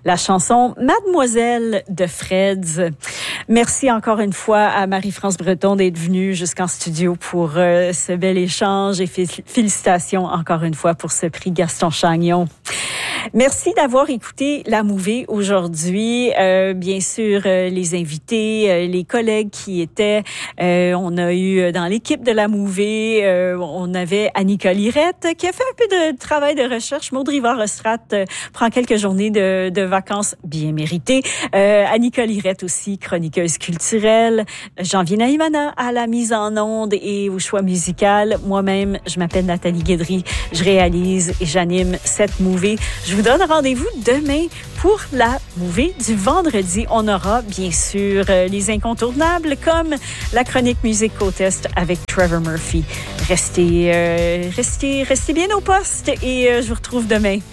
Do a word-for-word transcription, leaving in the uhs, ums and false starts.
la chanson Mademoiselle de Freds. Merci encore une fois à Marie-France Breton d'être venue jusqu'en studio pour euh, ce bel échange et félicitations encore une fois pour ce prix Gaston Chagnon. Merci d'avoir écouté La Mouvée aujourd'hui. Euh, bien sûr, euh, les invités, euh, les collègues qui étaient. Euh, on a eu dans l'équipe de La Mouvée, euh, on avait Annika Lirette qui a fait un peu de travail de recherche. Maud Rivard-Ostrat euh, prend quelques journées de, de vacances bien méritées. Euh, Annika Lirette aussi, chroniqueuse culturelle. Janvier Naïmana à la mise en onde et au choix musical. Moi-même, je m'appelle Nathalie Guédry. Je réalise et j'anime cette Mouvée. Je vous donne rendez-vous demain pour la Mouvée du vendredi. On aura bien sûr les incontournables comme la chronique musique côte est avec Trevor Murphy. Restez, euh, restez, restez bien au poste et euh, je vous retrouve demain.